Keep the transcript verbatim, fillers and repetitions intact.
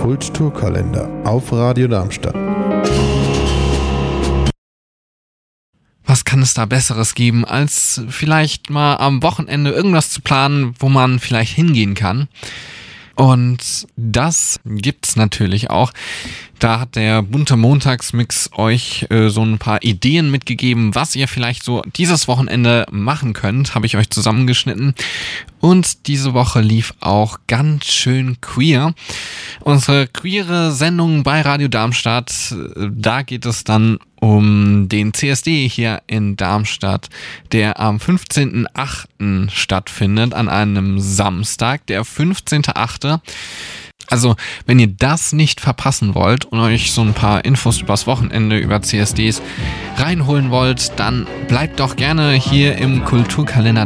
Kulturkalender auf Radio Darmstadt. Was kann es da Besseres geben, als vielleicht mal am Wochenende irgendwas zu planen, wo man vielleicht hingehen kann? Und das gibt's natürlich auch. Da hat der bunte Montagsmix euch äh, so ein paar Ideen mitgegeben, was ihr vielleicht so dieses Wochenende machen könnt, habe ich euch zusammengeschnitten. Und diese Woche lief auch ganz schön queer. Unsere queere Sendung bei Radio Darmstadt, da geht es dann um den C S D hier in Darmstadt, der am fünfzehnten achten stattfindet, an einem Samstag, der fünfzehnten achten Also, wenn ihr das nicht verpassen wollt und euch so ein paar Infos übers Wochenende über C S Ds reinholen wollt, dann bleibt doch gerne hier im Kulturkalender